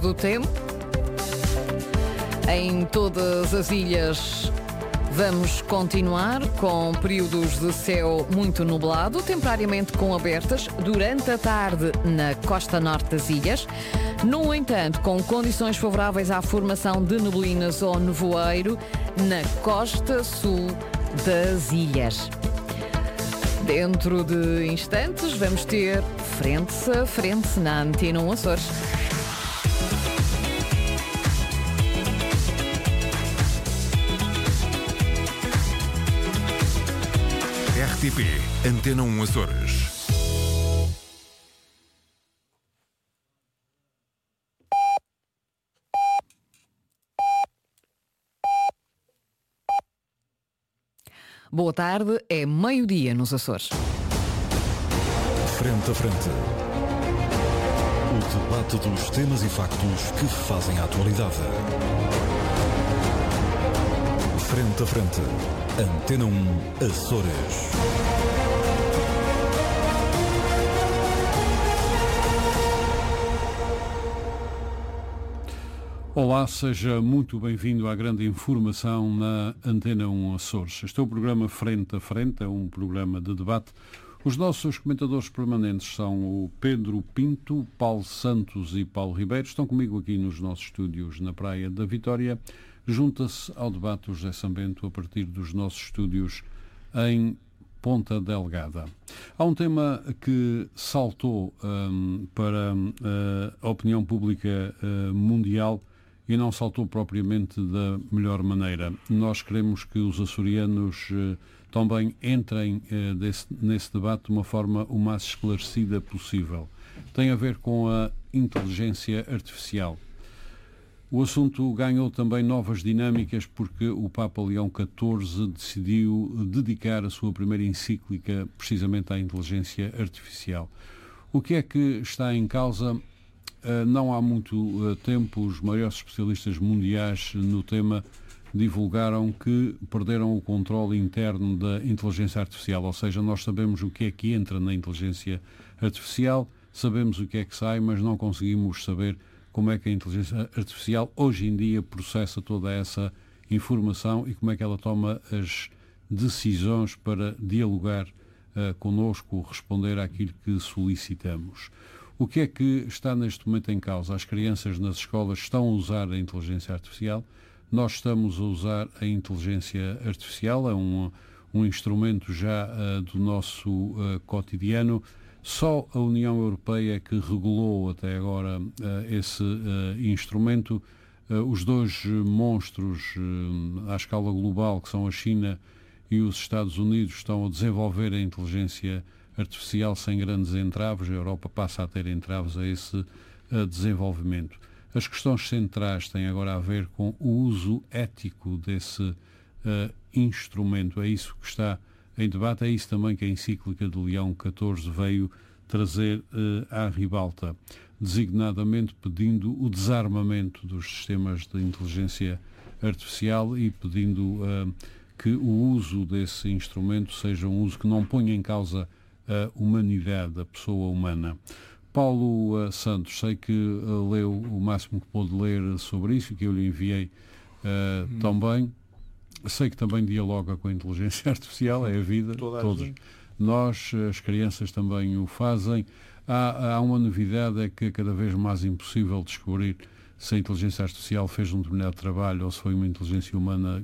Do tempo, em todas as ilhas vamos continuar com períodos de céu muito nublado, temporariamente com abertas durante a tarde na costa norte das ilhas. No entanto, com condições favoráveis à formação de neblinas ou nevoeiro na costa sul das ilhas. Dentro de instantes vamos ter frente a frente na Antena 1 Açores. RTP Antena 1 Açores. Boa tarde, é meio-dia nos Açores. Frente a frente. O debate dos temas e factos que fazem a atualidade. Frente a frente. Antena 1 Açores. Olá, seja muito bem-vindo à grande informação na Antena 1 Açores. Este é o programa Frente a Frente, é um programa de debate. Os nossos comentadores permanentes são o Pedro Pinto, Paulo Santos e Paulo Ribeiro. Estão comigo aqui nos nossos estúdios na Praia da Vitória. Junta-se ao debate o José Sambento a partir dos nossos estúdios em Ponta Delgada. Há um tema que saltou para a opinião pública mundial e não saltou propriamente da melhor maneira. Nós queremos que os açorianos também entrem nesse debate de uma forma o mais esclarecida possível. Tem a ver com a inteligência artificial. O assunto ganhou também novas dinâmicas porque o Papa Leão XIV decidiu dedicar a sua primeira encíclica precisamente à inteligência artificial. O que é que está em causa? Não há muito tempo, os maiores especialistas mundiais no tema divulgaram que perderam o controle interno da inteligência artificial, ou seja, nós sabemos o que é que entra na inteligência artificial, sabemos o que é que sai, mas não conseguimos saber como é que a inteligência artificial hoje em dia processa toda essa informação e como é que ela toma as decisões para dialogar connosco, responder àquilo que solicitamos. O que é que está neste momento em causa? As crianças nas escolas estão a usar a inteligência artificial, nós estamos a usar a inteligência artificial, é um instrumento já do nosso cotidiano. Só a União Europeia que regulou até agora esse instrumento. Os dois monstros à escala global, que são a China e os Estados Unidos, estão a desenvolver a inteligência artificial sem grandes entraves. A Europa passa a ter entraves a esse desenvolvimento. As questões centrais têm agora a ver com o uso ético desse instrumento. É isso que está em debate, é isso também que a encíclica do Leão XIV veio trazer à ribalta, designadamente pedindo o desarmamento dos sistemas de inteligência artificial e pedindo que o uso desse instrumento seja um uso que não ponha em causa a humanidade, a pessoa humana. Paulo Santos, sei que leu o máximo que pôde ler sobre isso, que eu lhe enviei também. Sei que também dialoga com a inteligência artificial, é a vida, todos. Nós, as crianças também o fazem. Há uma novidade, é que é cada vez mais impossível descobrir se a inteligência artificial fez um determinado trabalho ou se foi uma inteligência humana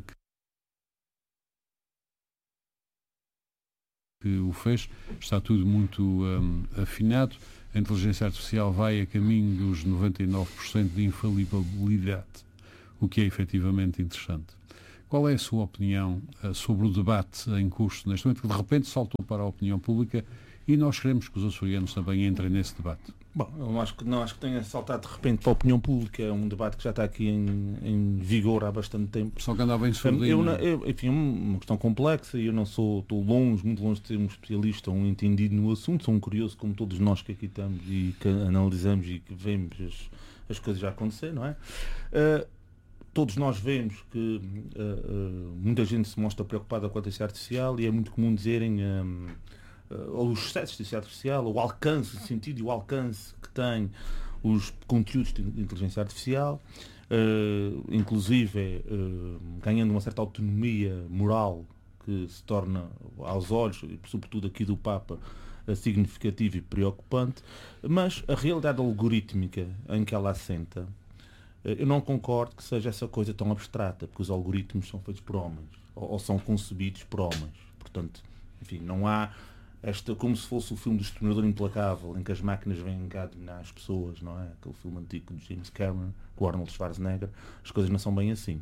que o fez. Está tudo muito afinado. A inteligência artificial vai a caminho dos 99% de infalibilidade, o que é efetivamente interessante. Qual é a sua opinião sobre o debate em curso neste momento, que de repente saltou para a opinião pública e nós queremos que os açorianos também entrem nesse debate? Bom, eu não acho que tenha saltado de repente para a opinião pública. É um debate que já está aqui em vigor há bastante tempo. Só que andava em surdinho. Enfim, uma questão complexa e eu não estou muito longe de ser um especialista ou um entendido no assunto. Sou um curioso como todos nós que aqui estamos e que analisamos e que vemos as coisas já acontecer, não é? Todos nós vemos que muita gente se mostra preocupada com a inteligência artificial e é muito comum dizerem ou os sucessos da inteligência artificial, o alcance, o sentido e o alcance que tem, os conteúdos de inteligência artificial, inclusive ganhando uma certa autonomia moral que se torna, aos olhos, sobretudo aqui do Papa, significativo e preocupante, mas a realidade algorítmica em que ela assenta, eu não concordo que seja essa coisa tão abstrata, porque os algoritmos são feitos por homens, ou são concebidos por homens. Portanto, enfim, não há como se fosse o filme do Exterminador Implacável, em que as máquinas vêm cá dominar as pessoas, não é? Aquele filme antigo de James Cameron, com o Arnold Schwarzenegger. As coisas não são bem assim.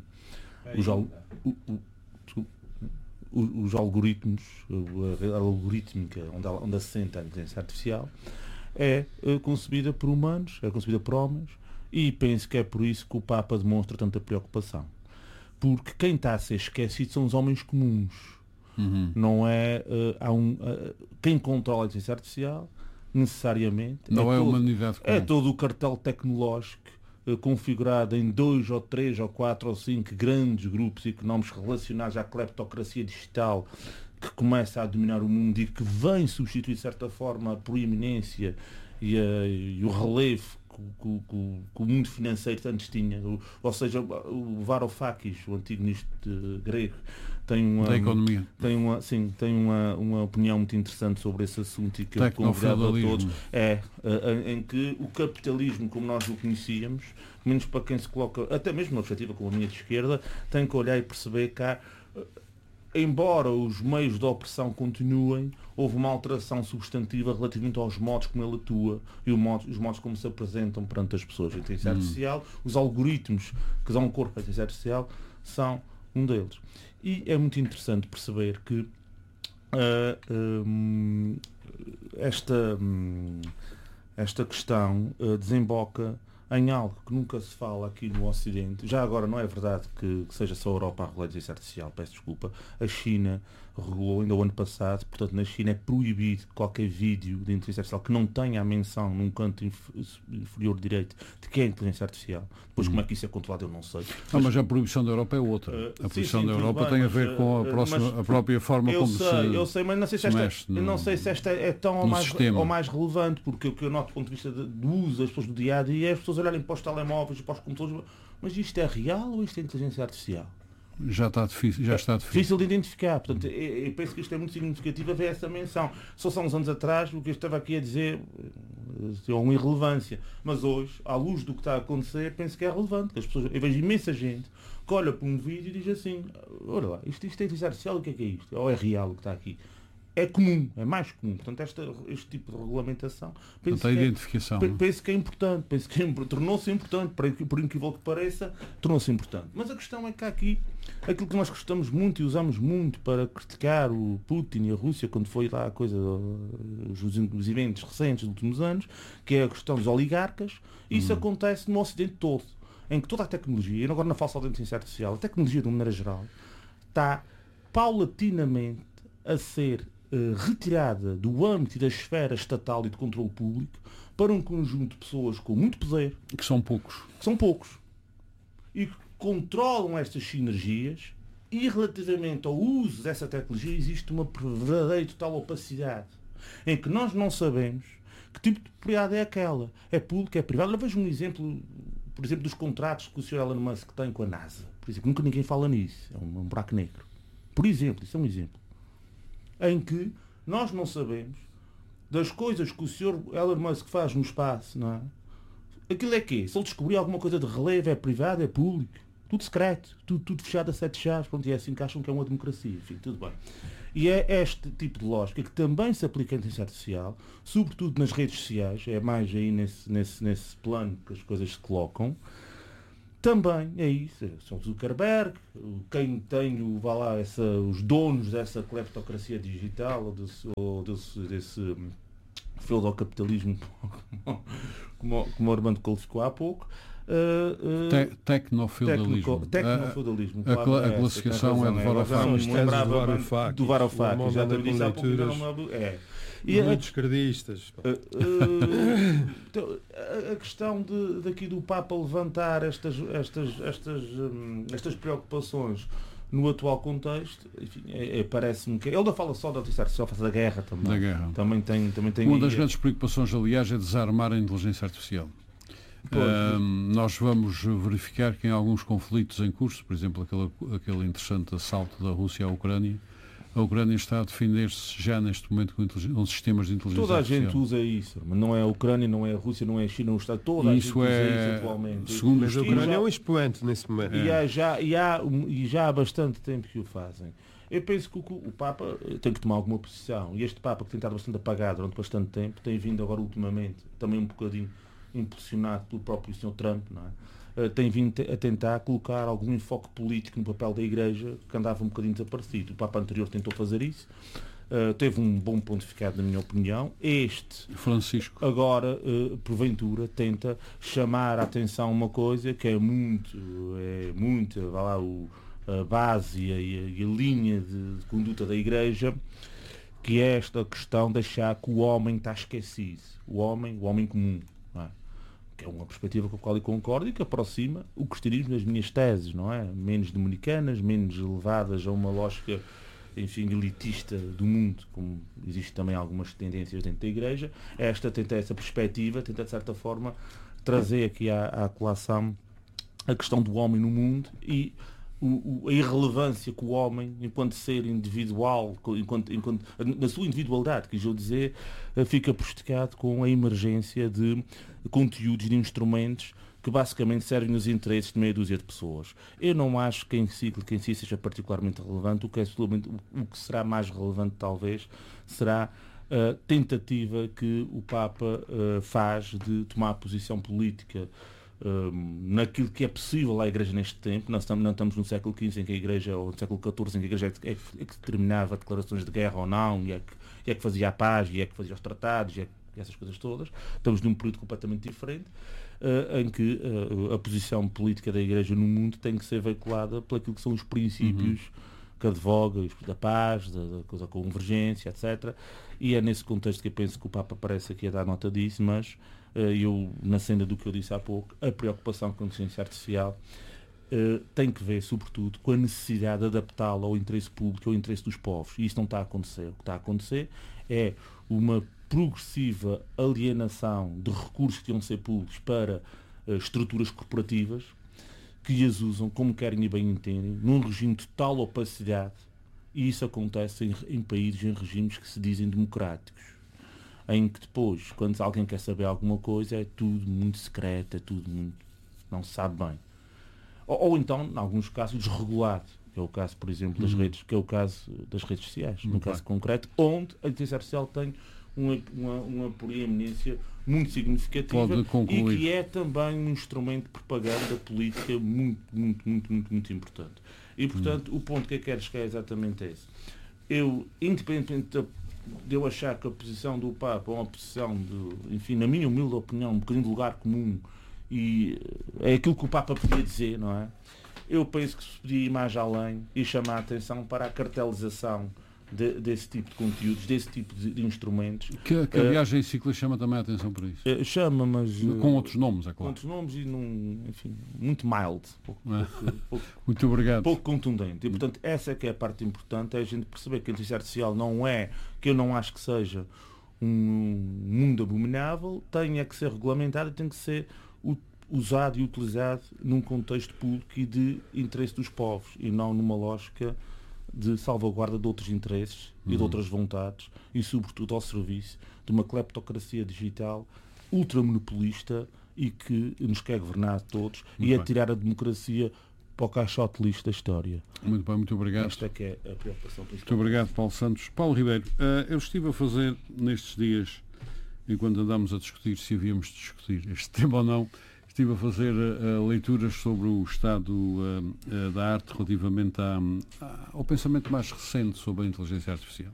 Os algoritmos, a algorítmica onde assenta a inteligência artificial, é concebida por humanos, é concebida por homens, e penso que é por isso que o Papa demonstra tanta preocupação. Porque quem está a ser esquecido são os homens comuns. Não é quem controla a inteligência artificial, necessariamente. Não é a humanidade comum. É todo o cartel tecnológico configurado em 2 ou 3 ou 4 ou 5 grandes grupos económicos relacionados à cleptocracia digital, que começa a dominar o mundo e que vem substituir, de certa forma, a proeminência e o relevo que o mundo financeiro antes tinha. Ou seja, o Varoufakis, o antigo ministro grego, tem uma opinião muito interessante sobre esse assunto, e que eu convidava a todos, em que o capitalismo, como nós o conhecíamos, menos para quem se coloca, até mesmo na perspectiva como a minha de esquerda, tem que olhar e perceber que há, embora os meios de opressão continuem, houve uma alteração substantiva relativamente aos modos como ele atua e os modos como se apresentam perante as pessoas. A inteligência artificial, os algoritmos que dão corpo à inteligência artificial, são um deles. E é muito interessante perceber que esta questão desemboca em algo que nunca se fala aqui no Ocidente. Já agora não é verdade que seja só a Europa a regular a inteligência artificial, peço desculpa. A China regulou ainda o ano passado, portanto na China é proibido qualquer vídeo de inteligência artificial que não tenha a menção num canto inferior direito de que é inteligência artificial. Depois como é que isso é controlado eu não sei. Mas a proibição da Europa é outra. A proibição da Europa tem a ver com a própria forma como se Eu sei, mas não sei se esta é tão ou mais relevante, porque o que eu noto do ponto de vista do uso das pessoas do dia a dia é as pessoas olharem para os telemóveis e para os computadores, mas isto é real ou isto é inteligência artificial? Já está difícil de identificar. Portanto, eu penso que isto é muito significativo haver essa menção. Só há uns anos atrás o que eu estava aqui a dizer é uma irrelevância, mas hoje, à luz do que está a acontecer, penso que é relevante. Que as pessoas, eu vejo imensa gente que olha para um vídeo e diz assim, olha lá, isto é inteligência artificial, o que é isto? Ou é real o que está aqui? É comum, é mais comum. Portanto, este tipo de regulamentação penso que é importante, tornou-se importante, por incrível que pareça, tornou-se importante. Mas a questão é que há aqui aquilo que nós gostamos muito e usamos muito para criticar o Putin e a Rússia, quando foi lá a coisa, os eventos recentes dos últimos anos, que é a questão dos oligarcas, e isso acontece no Ocidente todo, em que toda a tecnologia, e agora na falsa inteligência artificial, a tecnologia de uma maneira geral, está paulatinamente a ser retirada do âmbito da esfera estatal e de controle público para um conjunto de pessoas com muito poder, que são poucos e que controlam estas sinergias, e relativamente ao uso dessa tecnologia existe uma verdadeira e total opacidade, em que nós não sabemos que tipo de propriedade é aquela, é pública, é privada. Eu vejo um exemplo, por exemplo, dos contratos que o Sr. Elon Musk tem com a NASA, por exemplo, nunca ninguém fala nisso, é um buraco negro, por exemplo, isso é um exemplo em que nós não sabemos das coisas que o Sr. Elon Musk faz no espaço, não é? Aquilo é quê? Se ele descobrir alguma coisa de relevo, é privado, é público, tudo secreto, tudo fechado a 7 chaves, pronto, e é assim que acham que é uma democracia, enfim, tudo bem. E é este tipo de lógica que também se aplica à inteligência artificial, sobretudo nas redes sociais, é mais aí nesse plano que as coisas se colocam. Também é isso, são Zuckerberg, quem tem os donos dessa cleptocracia digital ou desse feudocapitalismo, como o Armando qualificou há pouco. Tecnofeudalismo. Tecnofeudalismo. A classificação é do Varoufakis. Já te disse há pouco. Muitos cardistas. A questão daqui do Papa levantar estas preocupações no atual contexto, enfim, parece-me que ele não fala só da inteligência artificial, fala da guerra também. Da guerra. Também tem uma das grandes preocupações, aliás, é desarmar a inteligência artificial. Nós vamos verificar que em alguns conflitos em curso, por exemplo, aquele interessante assalto da Rússia à Ucrânia, a Ucrânia está a defender-se já neste momento com sistemas de inteligência artificial. Toda a gente usa isso, mas não é a Ucrânia, não é a Rússia, não é a China, não está toda a gente usa isso atualmente. Mas a Ucrânia é um expoente nesse momento. E já há bastante tempo que o fazem. Eu penso que o Papa tem que tomar alguma posição. E este Papa, que tem estado bastante apagado durante bastante tempo, tem vindo agora ultimamente, também um bocadinho impulsionado pelo próprio Sr. Trump, não é? Tem vindo a tentar colocar algum enfoque político no papel da Igreja, que andava um bocadinho desaparecido. O Papa anterior tentou fazer isso, teve um bom pontificado, na minha opinião. Este, Francisco, agora, porventura, tenta chamar a atenção a uma coisa que é muito vá lá, a base e a linha de conduta da Igreja, que é esta questão de achar que o homem está esquecido. O homem comum. Não é? Que é uma perspectiva com a qual eu concordo e que aproxima o cristianismo das minhas teses, não é? Menos dominicanas, menos levadas a uma lógica, enfim, elitista do mundo, como existe também algumas tendências dentro da Igreja. Tenta essa perspectiva, tenta de certa forma trazer aqui à colação a questão do homem no mundo e a irrelevância que o homem, enquanto ser individual, na sua individualidade, quis eu dizer, fica prejudicado com a emergência de conteúdos, de instrumentos que basicamente servem nos interesses de meia dúzia de pessoas. Eu não acho que em si seja particularmente relevante. O que será mais relevante, talvez, será a tentativa que o Papa faz de tomar posição política naquilo que é possível à Igreja neste tempo. Não estamos no século XV, em que a Igreja, ou no século XIV, em que a Igreja é que determinava declarações de guerra ou não, e é que fazia a paz, e é que fazia os tratados, e essas coisas todas. Estamos num período completamente diferente, em que a posição política da Igreja no mundo tem que ser veiculada por aquilo que são os princípios que advoga, da paz, da convergência, etc. E é nesse contexto que eu penso que o Papa parece aqui a dar nota disso, mas eu, na senda do que eu disse há pouco, a preocupação com a inteligência artificial tem que ver, sobretudo, com a necessidade de adaptá-la ao interesse público, ao interesse dos povos. E isso não está a acontecer. O que está a acontecer é uma progressiva alienação de recursos que iam ser públicos para estruturas corporativas que as usam como querem e bem entendem, num regime de total opacidade, e isso acontece em países, em regimes que se dizem democráticos, em que depois, quando alguém quer saber alguma coisa, é tudo muito secreto, é tudo muito... não se sabe bem. Ou então, em alguns casos, desregulado, que é o caso, por exemplo, das redes, que é o caso das redes sociais, no caso concreto, onde a inteligência artificial tem uma preeminência muito significativa e que é também um instrumento de propaganda política muito importante. E, portanto, o ponto que eu quero chegar é exatamente esse. Eu, independentemente de eu achar que a posição do Papa é uma posição de, enfim, na minha humilde opinião, um bocadinho de lugar comum, e é aquilo que o Papa podia dizer, não é? Eu penso que se podia ir mais além e chamar a atenção para a cartelização desse tipo de conteúdos, desse tipo de instrumentos. Que a viagem em ciclo chama também a atenção para isso. Chama, mas... com outros nomes, é claro. Com outros nomes e, enfim, muito mild. Muito obrigado. Pouco contundente. E, portanto, essa é que é a parte importante, é a gente perceber que a inteligência artificial não é, que eu não acho que seja um mundo abominável, tem que ser regulamentado e tem que ser usado e utilizado num contexto público e de interesse dos povos, e não numa lógica de salvaguarda de outros interesses e de outras vontades, e sobretudo ao serviço de uma cleptocracia digital ultramonopolista e que nos quer governar a todos e atirar a democracia para o caixote lixo da história. Muito bem, muito obrigado. Esta é que é a preocupação principal. Muito obrigado, Paulo Santos. Paulo Ribeiro, eu estive a fazer nestes dias, enquanto andámos a discutir se havíamos de discutir este tema ou não, estive a fazer leituras sobre o estado da arte relativamente ao pensamento mais recente sobre a inteligência artificial.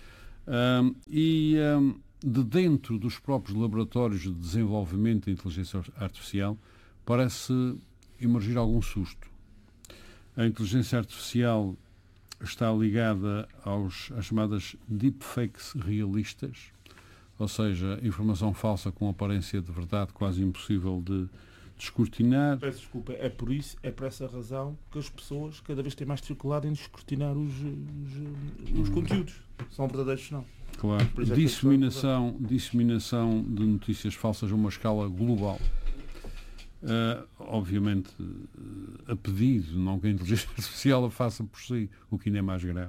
De dentro dos próprios laboratórios de desenvolvimento da inteligência artificial, parece emergir algum susto. A inteligência artificial está ligada às chamadas deepfakes realistas, ou seja, informação falsa com aparência de verdade, quase impossível de escrutinar. Peço desculpa, é por essa razão que as pessoas cada vez têm mais dificuldade em escrutinar os conteúdos. São verdadeiros, não. Claro. Disseminação de notícias falsas a uma escala global. obviamente a pedido, não que a inteligência artificial a faça por si, o que ainda é mais grave.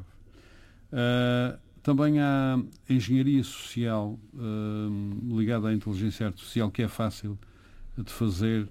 Também há engenharia social ligada à inteligência artificial, que é fácil de fazer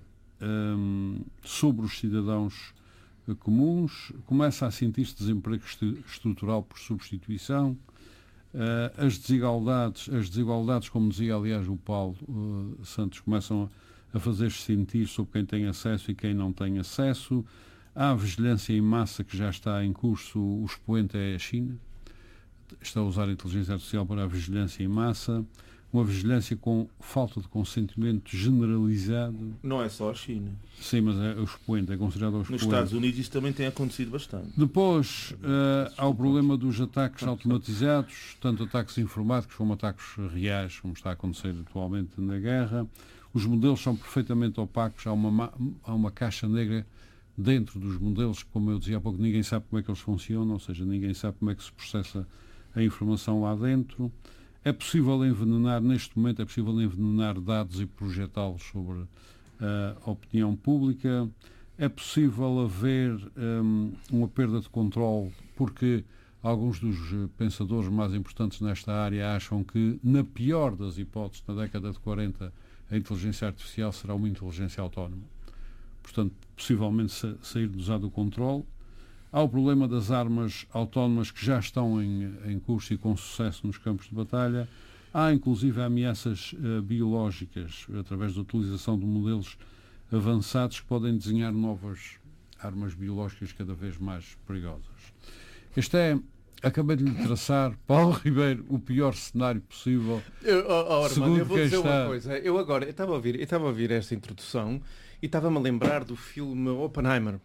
sobre os cidadãos comuns. Começa a sentir-se desemprego estrutural por substituição. As desigualdades, como dizia aliás o Paulo Santos, começam a fazer-se sentir sobre quem tem acesso e quem não tem acesso. Há a vigilância em massa que já está em curso, o expoente é a China. Está a usar a inteligência artificial para a vigilância em massa, uma vigilância com falta de consentimento generalizado. Não é só a China. Sim, mas é o expoente, é considerado o expoente. Nos Estados Unidos isso também tem acontecido bastante. Depois há o problema dos ataques automatizados, tanto ataques informáticos como ataques reais, como está a acontecer atualmente na guerra. Os modelos são perfeitamente opacos, há uma caixa negra dentro dos modelos, como eu dizia há pouco, ninguém sabe como é que eles funcionam, ou seja, ninguém sabe como é que se processa a informação lá dentro. É possível envenenar, neste momento, é possível envenenar dados e projetá-los sobre a opinião pública. É possível haver uma perda de controle, porque alguns dos pensadores mais importantes nesta área acham que, na pior das hipóteses, na década de 40, a inteligência artificial será uma inteligência autónoma. Portanto, possivelmente sair do usado do controle. Há o problema das armas autónomas que já estão em curso e com sucesso nos campos de batalha. Há, inclusive, ameaças biológicas, através da utilização de modelos avançados que podem desenhar novas armas biológicas cada vez mais perigosas. Este é, acabei de lhe traçar, Paulo Ribeiro, o pior cenário possível. Armando, eu vou dizer uma coisa. Eu estava a ouvir esta introdução e estava-me a lembrar do filme Oppenheimer.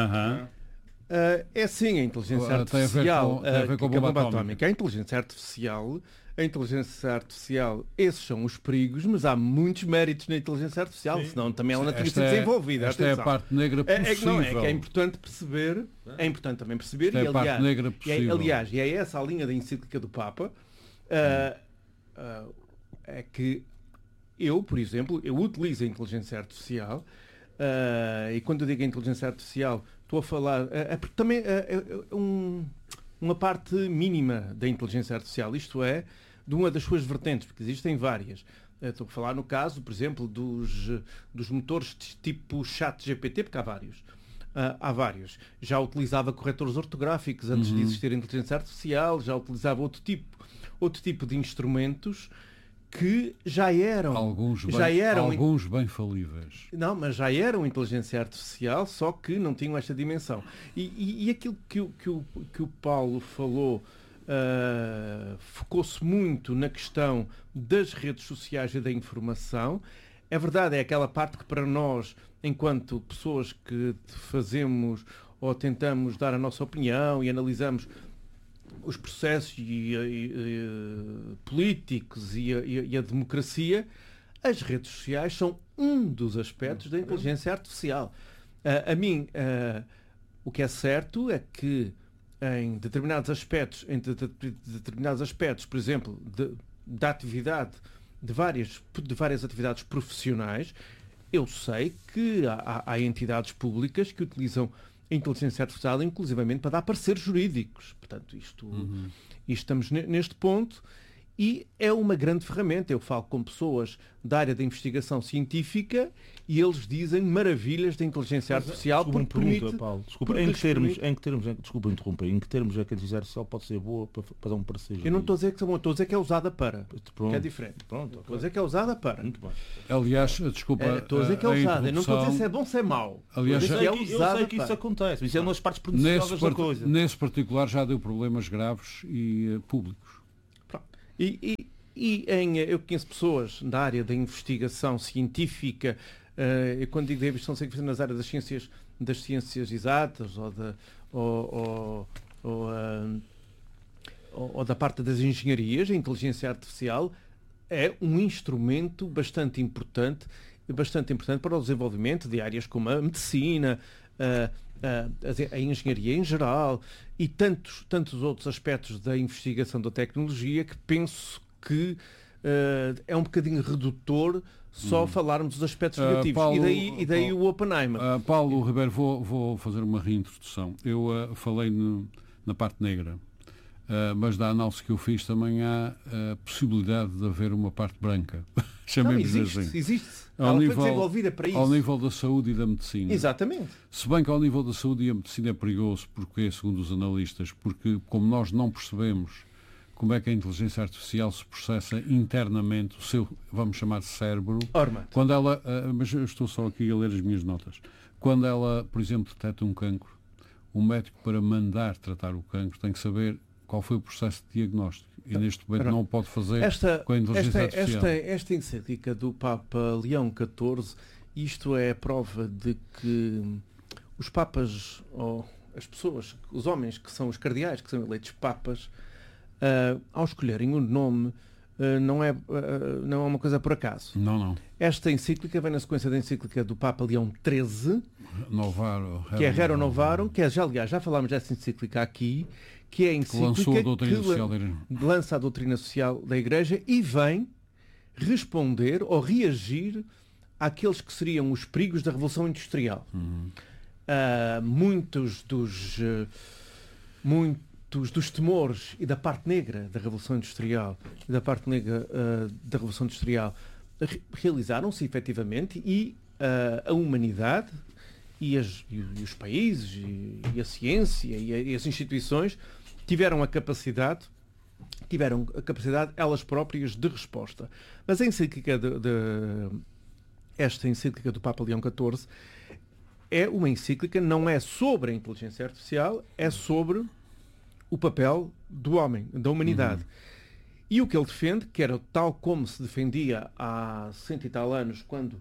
É sim a inteligência artificial, tem a ver com a bomba atómica. A inteligência artificial, esses são os perigos, mas há muitos méritos na inteligência artificial, senão também ela não teria sido desenvolvida. Esta é a parte negra possível. É que é importante perceber, também perceber, e aliás, e é essa a linha da encíclica do Papa, é que eu, por exemplo, eu utilizo a inteligência artificial, e quando eu digo a inteligência artificial, estou a falar, porque também uma parte mínima da inteligência artificial, isto é, de uma das suas vertentes, porque existem várias. Estou a falar no caso, por exemplo, dos motores tipo ChatGPT, porque há vários. Já utilizava corretores ortográficos antes de existir a inteligência artificial, já utilizava outro tipo de instrumentos que já eram alguns bem falíveis. Não, mas já eram inteligência artificial, só que não tinham esta dimensão. E aquilo que o Paulo falou focou-se muito na questão das redes sociais e da informação. É verdade, é aquela parte que para nós, enquanto pessoas que fazemos ou tentamos dar a nossa opinião e analisamos os processos políticos e a democracia, as redes sociais são um dos aspectos da inteligência artificial. A mim, o que é certo é que em determinados aspectos, por exemplo, da atividade de várias atividades profissionais, eu sei que há entidades públicas que utilizam a inteligência artificial, inclusivamente, para dar pareceres jurídicos. Portanto, isto estamos neste ponto e é uma grande ferramenta. Eu falo com pessoas da área da investigação científica e eles dizem maravilhas da inteligência artificial. Porque permite, Paulo, desculpa, em que termos é que a inteligência artificial pode ser boa para dar um parecer jurídico? Eu não estou a dizer que é boa, estou a dizer que é usada para. Pronto. Que é diferente. Pronto, estou a dizer que é usada para. Muito bem. Aliás, desculpa. Estou a dizer que é usada. Eu não estou a dizer se é bom ou se é mau. Aliás, eu sei que isso acontece. Isso é uma das partes perniciosas da coisa. Nesse particular já deu problemas graves e públicos. Eu conheço pessoas da área da investigação científica, eu quando digo da investigação científica nas áreas das ciências exatas ou da parte das engenharias. A inteligência artificial é um instrumento bastante importante para o desenvolvimento de áreas como a medicina, a engenharia em geral e tantos outros aspectos da investigação da tecnologia que penso que é um bocadinho redutor só falarmos dos aspectos negativos. Paulo, e daí o Oppenheimer. Paulo Ribeiro, vou fazer uma reintrodução. Eu falei na parte negra, mas da análise que eu fiz também há a possibilidade de haver uma parte branca. Chamemos assim. Existe. Ao Ela nível, foi desenvolvida para isso. Ao nível da saúde e da medicina. Exatamente. Se bem que ao nível da saúde e a medicina é perigoso, porque, segundo os analistas, porque como nós não percebemos como é que a inteligência artificial se processa internamente, o seu, vamos chamar de cérebro, quando ela, mas eu estou só aqui a ler as minhas notas, quando ela, por exemplo, detecta um cancro, o médico, para mandar tratar o cancro, tem que saber qual foi o processo de diagnóstico. E neste momento não o pode fazer com a inteligência artificial. Esta encíclica do Papa Leão XIV, isto é a prova de que os papas, ou as pessoas, os homens que são os cardeais, que são eleitos papas, ao escolherem o nome, não é uma coisa por acaso. Não. Esta encíclica vem na sequência da encíclica do Papa Leão XIII, que é Rerum Novarum, que é, aliás, já falámos dessa encíclica aqui, que é a encíclica que lança a doutrina social da Igreja e vem responder ou reagir àqueles que seriam os perigos da Revolução Industrial. Muitos dos temores e da parte negra da Revolução Industrial e da parte negra da Revolução Industrial realizaram-se efetivamente, e a humanidade e os países e a ciência e as instituições tiveram a capacidade elas próprias de resposta. Mas a encíclica esta encíclica do Papa Leão XIV é uma encíclica, não é sobre a inteligência artificial, é sobre o papel do homem, da humanidade. E o que ele defende, que era tal como se defendia há 100 e tal anos, quando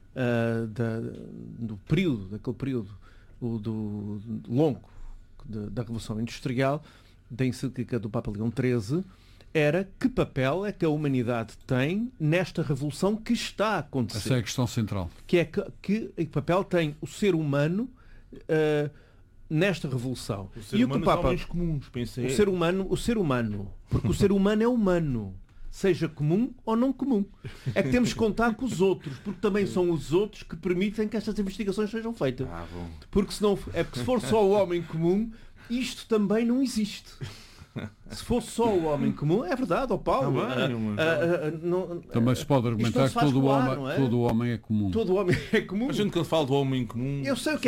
daquele período longo da Revolução Industrial, da encíclica do Papa Leão XIII, era que papel é que a humanidade tem nesta revolução que está a acontecer. Essa é a questão central. Que papel tem o ser humano nesta revolução. O ser humano, os homens comuns, pensei. O ser humano, porque o ser humano é humano, seja comum ou não comum. É que temos que contar com os outros, porque também são os outros que permitem que estas investigações sejam feitas. Porque se for só o homem comum, isto também não existe. Se fosse só o homem comum, é verdade, Paulo. Também se pode argumentar que todo homem é comum. Todo homem é comum. A gente, quando fala do homem comum, eu sei o que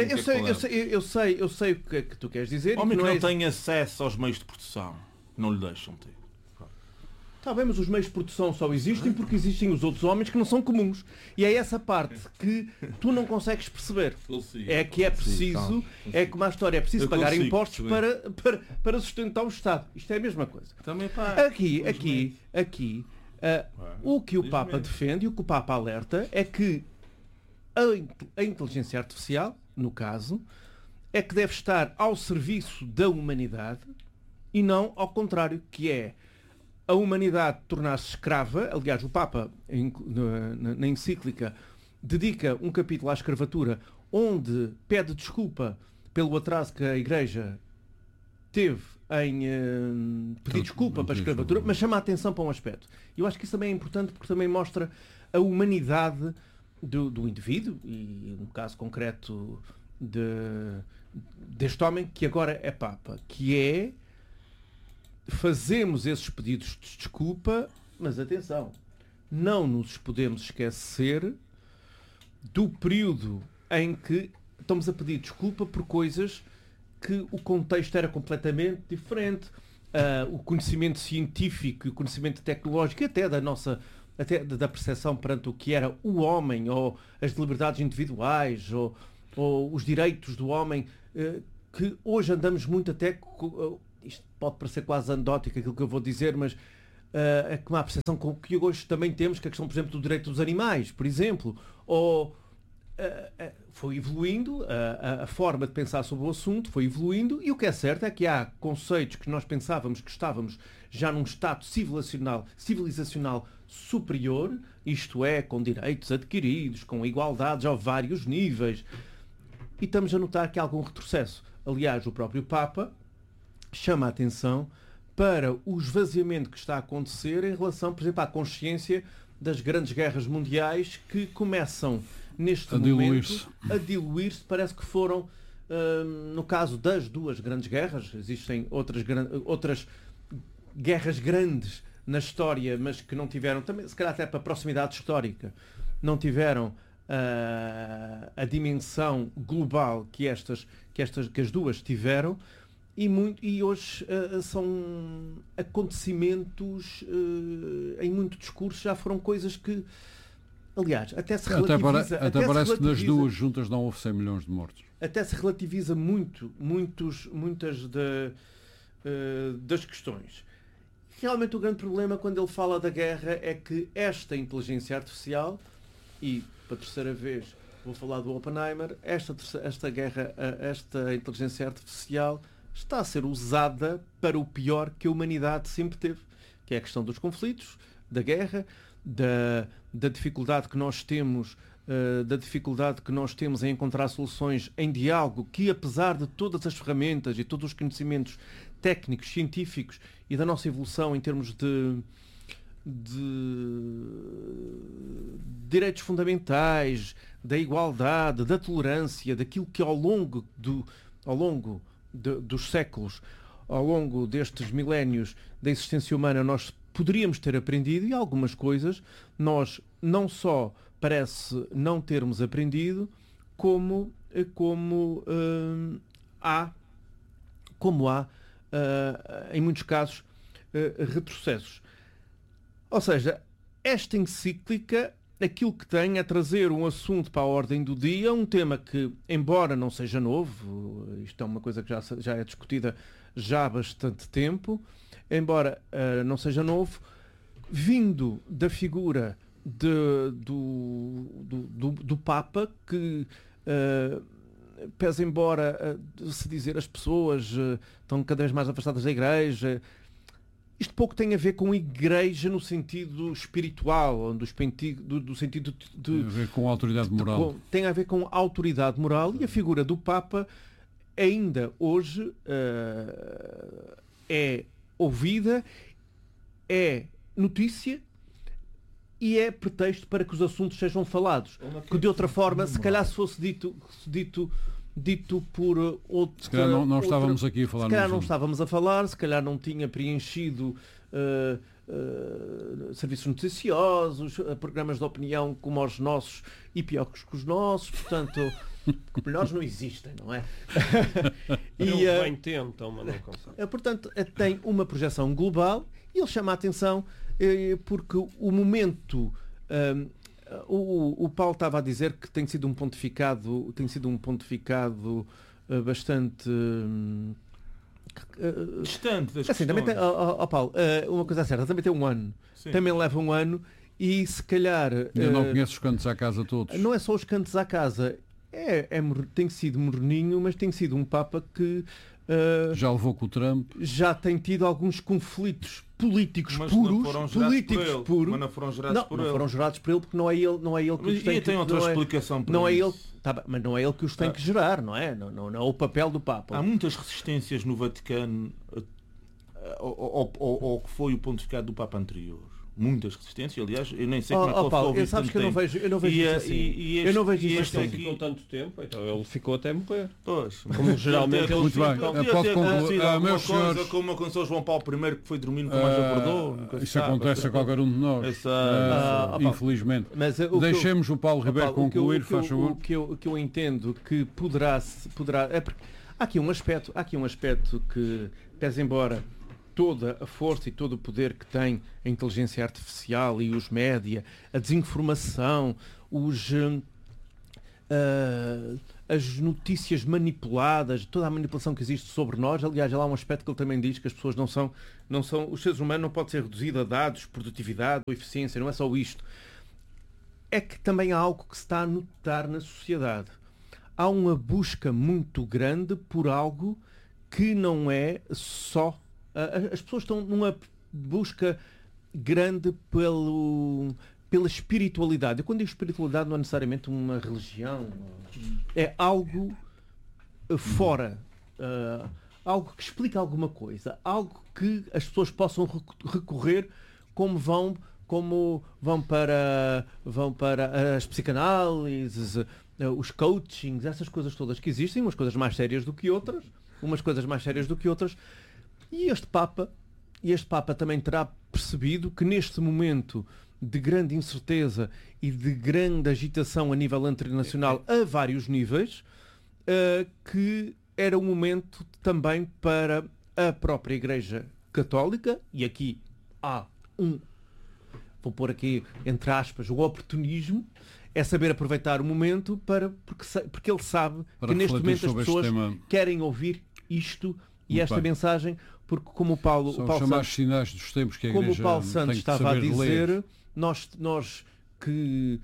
é que tu queres dizer. Homem que não tem acesso aos meios de produção, não lhe deixam ter. Está bem, mas os meios de produção só existem porque existem os outros homens que não são comuns. E é essa parte que tu não consegues perceber. É que é preciso, é como a história, é preciso pagar impostos para sustentar o Estado. Isto é a mesma coisa. Também, Aqui, o que o Papa defende e o que o Papa alerta é que a inteligência artificial, no caso, é que deve estar ao serviço da humanidade e não ao contrário, que é a humanidade tornar-se escrava. Aliás, o Papa, na encíclica, dedica um capítulo à escravatura, onde pede desculpa pelo atraso que a Igreja teve em pedir desculpa para a escravatura, mas chama a atenção para um aspecto. Eu acho que isso também é importante, porque também mostra a humanidade do indivíduo, e no caso concreto deste homem, que agora é Papa, que é: fazemos esses pedidos de desculpa, mas atenção, não nos podemos esquecer do período em que estamos a pedir desculpa por coisas que o contexto era completamente diferente. O conhecimento científico e o conhecimento tecnológico, até da percepção perante o que era o homem, ou as liberdades individuais, ou os direitos do homem, que hoje andamos muito até... Isto pode parecer quase anedótico aquilo que eu vou dizer, mas é como a percepção que hoje também temos, que é a questão, por exemplo, do direito dos animais, por exemplo, ou foi evoluindo, a forma de pensar sobre o assunto foi evoluindo, e o que é certo é que há conceitos que nós pensávamos que estávamos já num estado civilizacional superior, isto é, com direitos adquiridos, com igualdades a vários níveis, e estamos a notar que há algum retrocesso. Aliás, o próprio Papa chama a atenção para o esvaziamento que está a acontecer em relação, por exemplo, à consciência das grandes guerras mundiais que começam neste A momento a diluir-se. Parece que foram, no caso das duas grandes guerras, existem outras guerras grandes na história, mas que não tiveram, também, se calhar até para a proximidade histórica, não tiveram a dimensão global que as duas tiveram, e hoje são acontecimentos, em muito discurso, já foram coisas que, aliás, até se relativiza... Até parece que nas duas juntas não houve 100 milhões de mortos. Até se relativiza muitas das questões. Realmente o grande problema quando ele fala da guerra é que esta inteligência artificial, e para a terceira vez vou falar do Oppenheimer, esta inteligência artificial está a ser usada para o pior que a humanidade sempre teve, que é a questão dos conflitos, da guerra, da dificuldade que nós temos em encontrar soluções em diálogo, que apesar de todas as ferramentas e todos os conhecimentos técnicos, científicos e da nossa evolução em termos de direitos fundamentais, da igualdade, da tolerância, daquilo que ao longo dos séculos, ao longo destes milénios da existência humana, nós poderíamos ter aprendido, e algumas coisas nós não só parece não termos aprendido, como há em muitos casos retrocessos. Ou seja, esta encíclica, aquilo que tem é trazer um assunto para a ordem do dia, um tema que, embora não seja novo, isto é uma coisa que já é discutida já há bastante tempo, embora não seja novo, vindo da figura do Papa, que pese embora se dizer as pessoas estão cada vez mais afastadas da Igreja, isto pouco tem a ver com igreja no sentido espiritual, do sentido de... Tem a ver com a autoridade moral. Tem a ver com a autoridade moral, e a figura do Papa ainda hoje é ouvida, é notícia e é pretexto para que os assuntos sejam falados. Que de outra forma, se calhar se fosse dito por outro... Se calhar não estávamos aqui a falar. Se calhar não estávamos a falar, se calhar não tinha preenchido serviços noticiosos, programas de opinião como os nossos e piores que os nossos, portanto, melhores não existem, não é? E bem tentam, mas não conseguem. Portanto, tem uma projeção global, e ele chama a atenção porque o momento... O Paulo estava a dizer que tem sido um pontificado bastante distante das assim, também tem, Paulo, uma coisa é certa, também tem um ano. Sim. Também leva um ano, e se calhar Eu não conheço os cantos à casa todos. não é só os cantos à casa, tem sido morninho, mas tem sido um Papa que já levou com o Trump. Já tem tido alguns conflitos políticos mas puros. Não foram gerados por ele. Não foram gerados por ele, porque não é ele que os tem que... tem outra explicação para não isso. Mas não é ele que os tem que gerar, não é? Não é o papel do Papa. Há muitas resistências no Vaticano ao que foi o pontificado do Papa anterior. Muitas resistências, aliás, eu nem sei como é que ele ficou vivo tanto tempo. Eu não vejo isso assim. Eu não vejo isso Este assim. ficou tanto tempo, então ele ficou até morrer. Pois. Como geralmente eles Muito bem. ficam. Pode concluir. Meus senhores, como aconteceu João Paulo I, que foi dormir, nunca mais acordou. Isso acontece a qualquer um de nós. Infelizmente. Mas Deixemos o Paulo Ribeiro concluir, faz favor. O que eu entendo que poderá há aqui um aspecto que, pese embora toda a força e todo o poder que tem a inteligência artificial e os média, a desinformação, as notícias manipuladas, toda a manipulação que existe sobre nós. Aliás, lá há um aspecto que ele também diz, que as pessoas não são os seres humanos não pode ser reduzido a dados, produtividade ou eficiência, não é só isto. É que também há algo que se está a notar na sociedade. Há uma busca muito grande por algo que não é só... As pessoas estão numa busca grande pela espiritualidade. Eu, quando digo espiritualidade, não é necessariamente uma religião. É algo fora. Algo que explica alguma coisa. Algo que as pessoas possam recorrer como vão para as psicanálises, os coachings, essas coisas todas que existem, umas coisas mais sérias do que outras, e este Papa também terá percebido que neste momento de grande incerteza e de grande agitação a nível internacional a vários níveis, que era um momento também para a própria Igreja Católica, e aqui há vou pôr aqui entre aspas, o oportunismo, é saber aproveitar o momento porque ele sabe que neste momento as pessoas querem ouvir isto e esta mensagem, porque como o Paulo Santos, sinais dos tempos que a como Igreja o Paulo Santos estava a dizer, ler. nós que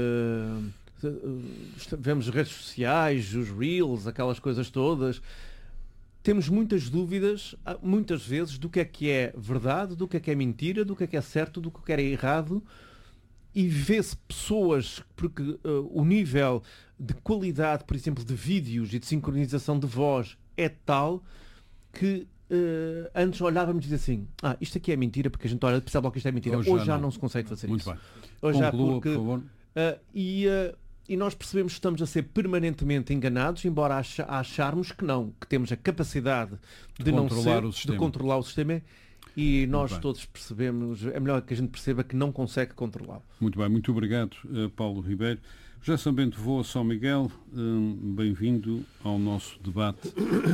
vemos redes sociais, os reels, aquelas coisas todas, temos muitas dúvidas, muitas vezes, do que é verdade, do que é mentira, do que é certo, do que é errado, e vê-se pessoas, porque o nível de qualidade, por exemplo, de vídeos e de sincronização de voz é tal que antes olhávamos e dizia assim, isto aqui é mentira, porque a gente olha, percebe logo que isto é mentira. Hoje já não se consegue fazer muito isso. Bem. Hoje já Conclua, porque, por favor. E nós percebemos que estamos a ser permanentemente enganados, embora acharmos que não, que temos a capacidade de não ser, de controlar o sistema, e nós todos percebemos, é melhor que a gente perceba que não consegue controlá-lo. Muito bem, muito obrigado, Paulo Ribeiro. José Sambento voa São Miguel, bem-vindo ao nosso debate.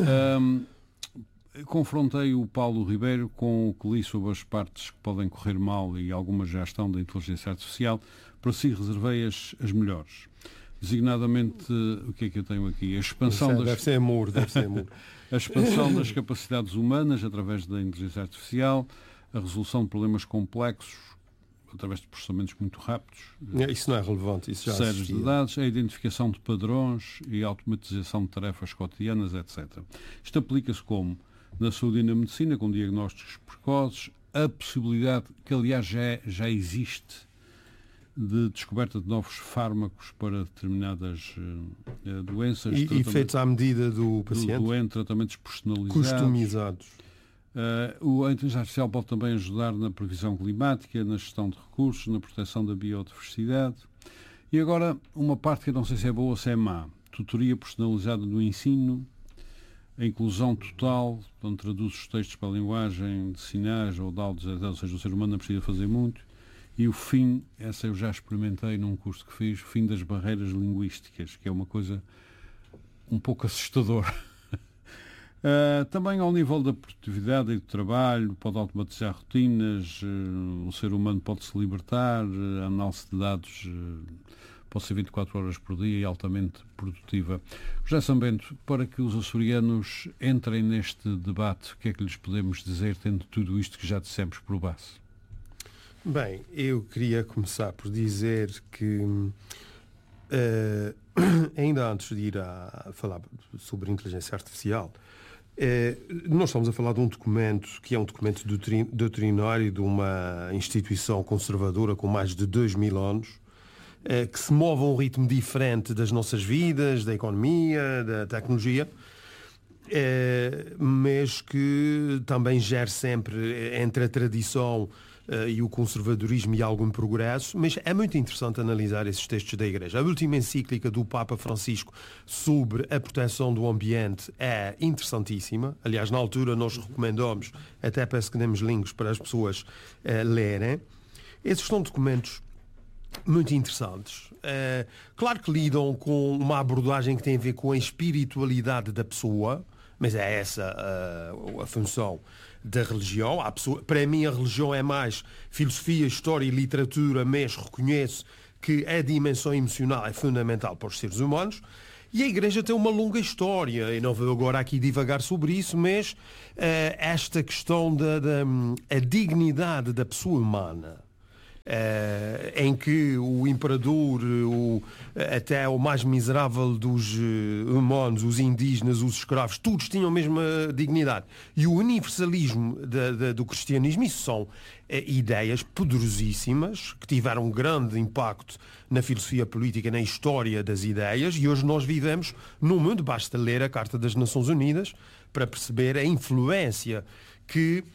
Confrontei o Paulo Ribeiro com o que li sobre as partes que podem correr mal e algumas já estão da inteligência artificial. Para si reservei as melhores. Designadamente, o que é que eu tenho aqui? A expansão deve ser amor. A expansão das capacidades humanas através da inteligência artificial, a resolução de problemas complexos através de processamentos muito rápidos. Isso não é relevante, isso já séries de dados, a identificação de padrões e a automatização de tarefas cotidianas, etc. Isto aplica-se como? Na saúde e na medicina, com diagnósticos precoces, a possibilidade, que aliás já existe, de descoberta de novos fármacos para determinadas doenças. E feitos à medida do paciente. Do doente, tratamentos personalizados. Customizados. A inteligência artificial pode também ajudar na previsão climática, na gestão de recursos, na proteção da biodiversidade. E agora, uma parte que eu não sei se é boa ou se é má. Tutoria personalizada no ensino, a inclusão total, portanto, traduz os textos para a linguagem de sinais ou de áudios, ou seja, o ser humano não precisa fazer muito. E o fim, essa eu já experimentei num curso que fiz, o fim das barreiras linguísticas, que é uma coisa um pouco assustadora. Também ao nível da produtividade e do trabalho, pode automatizar rotinas, o ser humano pode se libertar, a análise de dados pode ser 24 horas por dia e altamente produtiva. José Sambento, para que os açorianos entrem neste debate, o que é que lhes podemos dizer, tendo tudo isto que já dissemos por base? Bem, eu queria começar por dizer que ainda antes de ir a falar sobre inteligência artificial, nós estamos a falar de um documento que é um documento doutrinário de uma instituição conservadora com mais de 2000 anos, que se move a um ritmo diferente das nossas vidas, da economia, da tecnologia, mas que também gera sempre entre a tradição e o conservadorismo e algum progresso, mas é muito interessante analisar esses textos da Igreja. A última encíclica do Papa Francisco sobre a proteção do ambiente é interessantíssima. Aliás, na altura nós recomendamos, até parece que demos links para as pessoas lerem. Esses são documentos muito interessantes. Claro que lidam com uma abordagem que tem a ver com a espiritualidade da pessoa, mas é essa a função da religião. Para mim a religião é mais filosofia, história e literatura, mas reconheço que a dimensão emocional é fundamental para os seres humanos. E a Igreja tem uma longa história, e não vou agora aqui divagar sobre isso, mas esta questão da dignidade da pessoa humana, em que o imperador, até o mais miserável dos humanos, os indígenas, os escravos, todos tinham a mesma dignidade. E o universalismo do cristianismo, isso são ideias poderosíssimas, que tiveram um grande impacto na filosofia política, na história das ideias, e hoje nós vivemos num mundo, basta ler a Carta das Nações Unidas para perceber a influência que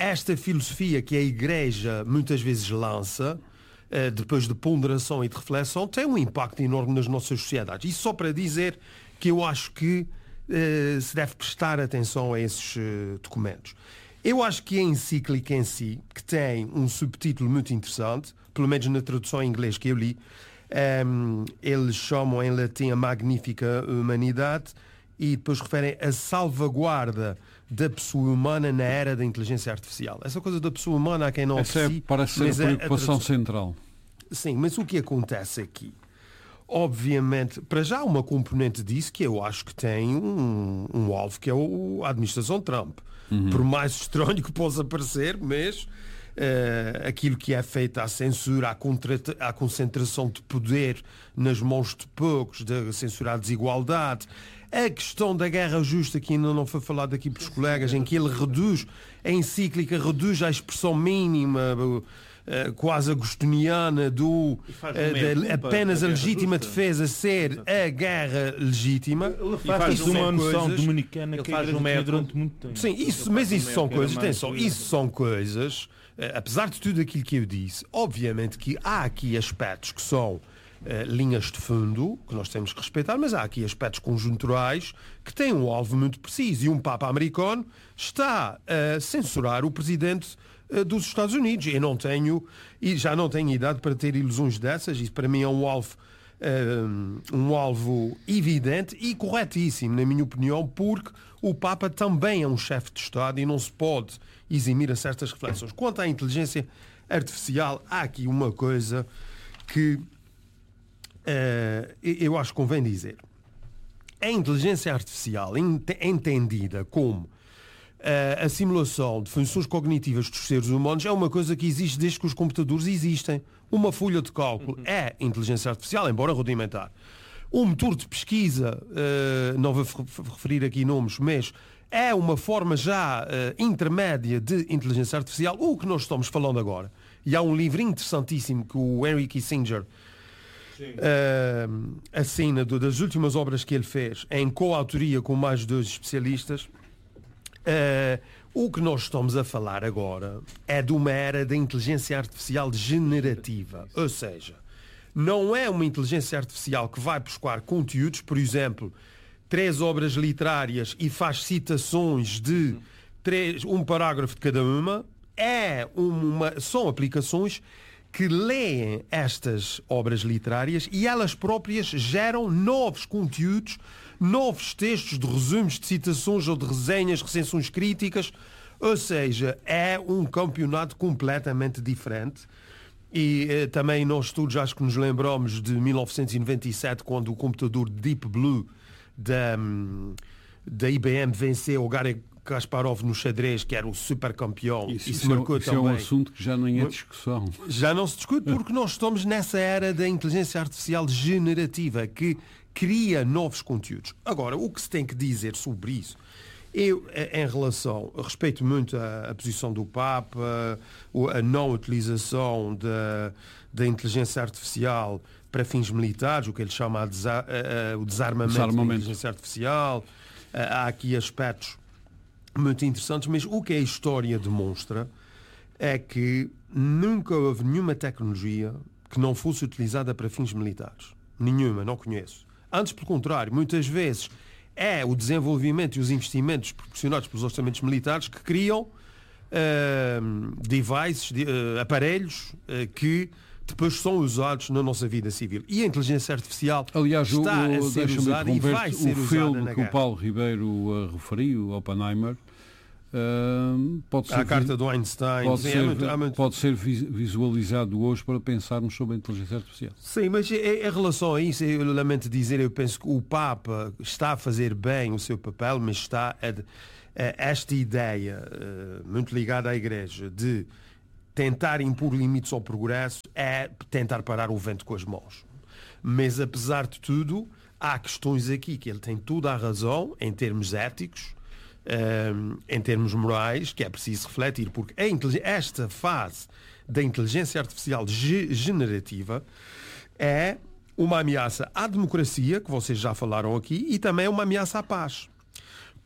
esta filosofia que a Igreja muitas vezes lança, depois de ponderação e de reflexão, tem um impacto enorme nas nossas sociedades. Isso só para dizer que eu acho que se deve prestar atenção a esses documentos. Eu acho que a encíclica em si, que tem um subtítulo muito interessante, pelo menos na tradução em inglês que eu li, eles chamam em latim a Magnífica Humanidade e depois referem a salvaguarda da pessoa humana na era da inteligência artificial. Essa coisa da pessoa humana há quem não aprecie, parece ser a preocupação central. Sim, mas o que acontece aqui? Obviamente, para já uma componente disso que eu acho que tem um alvo, que é a administração Trump. Por mais estranho que possa parecer, mas aquilo que é feito à censura, à concentração de poder nas mãos de poucos, da censura à desigualdade, a questão da guerra justa, que ainda não foi falado aqui pelos colegas, em que ele reduz, a encíclica reduz à expressão mínima, quase agostiniana, apenas a legítima defesa ser a guerra legítima. Ele faz uma noção dominicana que faz durante muito tempo. Sim, mas isso são coisas, atenção, isso são coisas, apesar de tudo aquilo que eu disse, obviamente que há aqui aspectos que são linhas de fundo, que nós temos que respeitar, mas há aqui aspectos conjunturais que têm um alvo muito preciso. E um Papa americano está a censurar o presidente dos Estados Unidos. Já não tenho idade para ter ilusões dessas. Isso para mim é um alvo evidente e corretíssimo, na minha opinião, porque o Papa também é um chefe de Estado e não se pode eximir a certas reflexões. Quanto à inteligência artificial, há aqui uma coisa que eu acho que convém dizer. A inteligência artificial, entendida como a simulação de funções cognitivas dos seres humanos, é uma coisa que existe desde que os computadores existem. Uma folha de cálculo é inteligência artificial, embora rudimentar. Um motor de pesquisa, não vou referir aqui nomes, mas é uma forma já intermédia de inteligência artificial, o que nós estamos falando agora. E há um livro interessantíssimo que o Henry Kissinger assina das últimas obras que ele fez, em coautoria com mais 2 especialistas. O que nós estamos a falar agora é de uma era da inteligência artificial generativa, ou seja, não é uma inteligência artificial que vai buscar conteúdos, por exemplo, 3 obras literárias e faz citações de um parágrafo de cada uma. São aplicações que leem estas obras literárias e elas próprias geram novos conteúdos, novos textos de resumos, de citações ou de resenhas, recensões críticas. Ou seja, é um campeonato completamente diferente. E também nós todos acho que nos lembramos de 1997, quando o computador Deep Blue da IBM venceu o Garry Kasparov no xadrez, que era o super campeão. Isso marcou também. É um assunto que já nem é discussão. Já não se discute porque nós estamos nessa era da inteligência artificial generativa que cria novos conteúdos. Agora, o que se tem que dizer sobre isso? Eu respeito muito a posição do Papa, a não utilização da inteligência artificial para fins militares, o que ele chama o desarmamento da inteligência artificial. Há aqui aspectos muito interessantes, mas o que a história demonstra é que nunca houve nenhuma tecnologia que não fosse utilizada para fins militares. Nenhuma, não conheço. Antes, pelo contrário, muitas vezes é o desenvolvimento e os investimentos proporcionados pelos orçamentos militares que criam devices, aparelhos que depois são usados na nossa vida civil. E a inteligência artificial está a ser usada e vai ser usada na guerra. O filme que o Paulo Ribeiro referiu, Oppenheimer, pode ser, a carta do Einstein, pode ser visualizado hoje para pensarmos sobre a inteligência artificial. Sim, mas em relação a isso, eu lamento dizer, eu penso que o Papa está a fazer bem o seu papel, mas está esta ideia muito ligada à Igreja de tentar impor limites ao progresso é tentar parar o vento com as mãos. Mas, apesar de tudo, há questões aqui que ele tem toda a razão em termos éticos, em termos morais, que é preciso refletir, porque esta fase da inteligência artificial generativa é uma ameaça à democracia, que vocês já falaram aqui, e também uma ameaça à paz.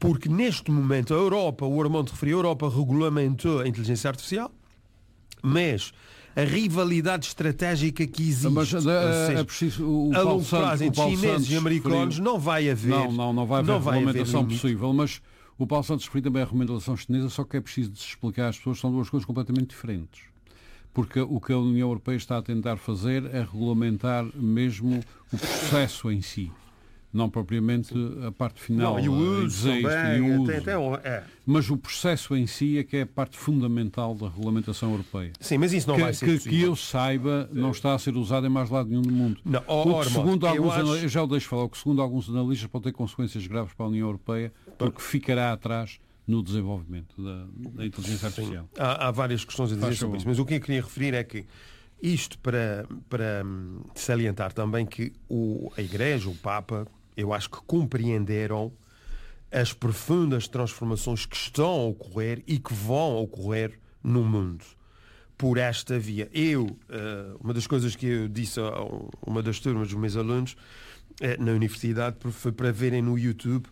porque neste momento a Europa, o Armando referiu, a Europa regulamentou a inteligência artificial, mas a rivalidade estratégica que existe é preciso, a longo prazo entre chineses e americanos não vai haver. Não vai haver regulamentação possível, mas o Paulo Santos referiu também a regulamentação chinesa, só que é preciso de se explicar às pessoas que são duas coisas completamente diferentes. Porque o que a União Europeia está a tentar fazer é regulamentar mesmo o processo em si. Não propriamente a parte final, e o uso também, mas o processo em si é que é a parte fundamental da regulamentação europeia. Sim, mas isso não vai ser possível. Que eu saiba, não está a ser usado em mais lado nenhum do mundo. Não, eu já o deixo falar, o que segundo alguns analistas pode ter consequências graves para a União Europeia, porque ficará atrás no desenvolvimento da inteligência artificial. Há várias questões a dizer sobre isso, mas o que eu queria referir é que isto para salientar também que a Igreja, o Papa, eu acho que compreenderam as profundas transformações que estão a ocorrer e que vão ocorrer no mundo por esta via. Uma das coisas que eu disse a uma das turmas dos meus alunos na universidade foi para verem no YouTube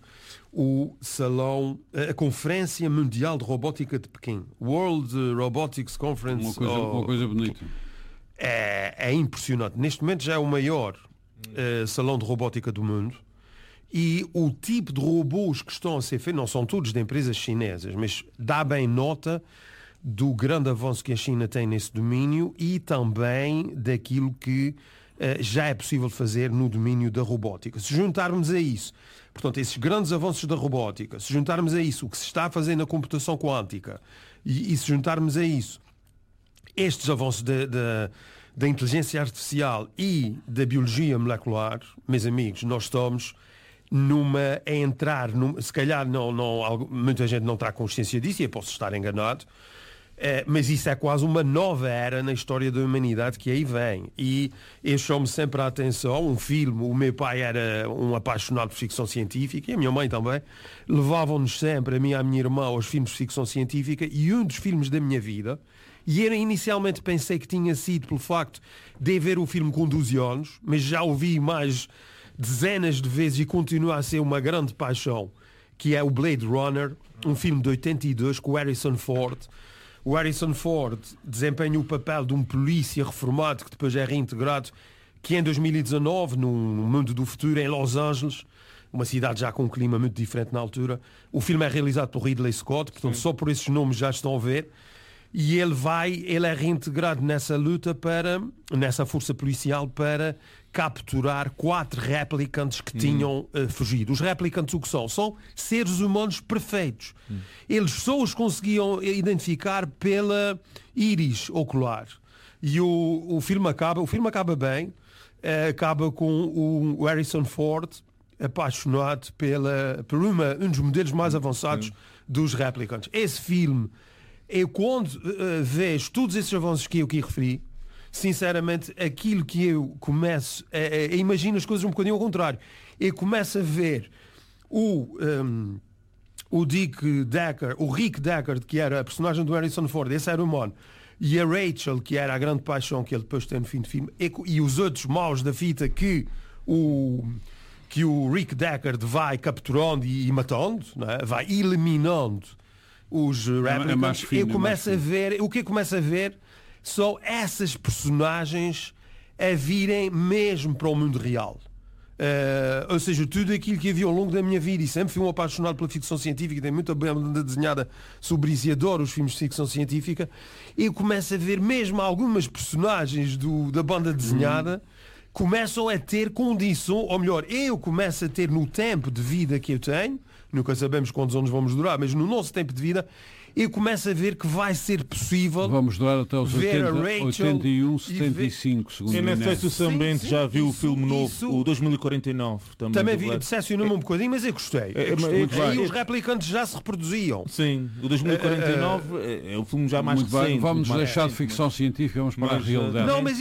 a Conferência Mundial de Robótica de Pequim, World Robotics Conference. Uma coisa bonita. É impressionante. Neste momento já é o maior salão de robótica do mundo. E o tipo de robôs que estão a ser feitos, não são todos de empresas chinesas, mas dá bem nota do grande avanço que a China tem nesse domínio e também daquilo que já é possível fazer no domínio da robótica. Se juntarmos a isso, portanto, esses grandes avanços da robótica, se juntarmos a isso o que se está a fazer na computação quântica e se juntarmos a isso estes avanços da inteligência artificial e da biologia molecular, meus amigos, nós estamos se calhar muita gente não terá consciência disso e eu posso estar enganado, mas isso é quase uma nova era na história da humanidade que aí vem. E eu chamo sempre a atenção um filme. O meu pai era um apaixonado por ficção científica e a minha mãe também. Levavam-nos sempre, a mim e a minha irmã, aos filmes de ficção científica, e um dos filmes da minha vida, e eu inicialmente pensei que tinha sido pelo facto de ver o filme com 12 anos, mas já o vi mais dezenas de vezes e continua a ser uma grande paixão, que é o Blade Runner, um filme de 82 com o Harrison Ford. O Harrison Ford desempenha o papel de um polícia reformado que depois é reintegrado, que em 2019, no mundo do futuro, em Los Angeles, uma cidade já com um clima muito diferente na altura. O filme é realizado por Ridley Scott, portanto só por esses nomes já estão a ver. E ele é reintegrado nessa luta nessa força policial para capturar 4 replicantes que tinham fugido. Os replicantes o que são? São seres humanos perfeitos. Eles só os conseguiam identificar pela íris ocular. E o filme acaba bem, acaba com o Harrison Ford apaixonado por um dos modelos mais avançados dos replicantes. Esse filme, quando vejo todos esses avanços que eu aqui referi, sinceramente, aquilo que eu começo imagino as coisas um bocadinho ao contrário. Eu começo a ver o Rick Deckard, que era a personagem do Harrison Ford, esse era humano, e a Rachel, que era a grande paixão que ele depois tem no fim do filme, e os outros maus da fita que o Rick Deckard vai capturando e matando, não é? Vai eliminando os replicants. O que eu começo a ver são essas personagens a virem mesmo para o mundo real. Ou seja, tudo aquilo que eu vi ao longo da minha vida, e sempre fui um apaixonado pela ficção científica, tenho muita banda desenhada sobre isso e adoro os filmes de ficção científica, eu começo a ver mesmo algumas personagens da banda desenhada começam a ter condição, ou melhor, eu começo a ter no tempo de vida que eu tenho, nunca sabemos quantos anos vamos durar, mas no nosso tempo de vida, eu começo a ver que vai ser possível. Vamos durar até os 81, 75, segundo. Eu não sei se o Sambente já viu o filme novo, o 2049. Também vi, decepcionou-me um bocadinho, mas eu gostei. E os replicantes já se reproduziam. Sim, o 2049 é o filme já mais recente. Vamos deixar de ficção científica, vamos para a realidade. Não, mas